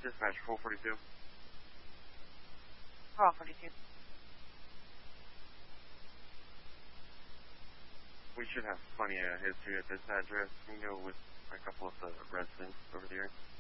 Dispatch 442. 442. We should have plenty of history at this address. We can go with a couple of the residents over there.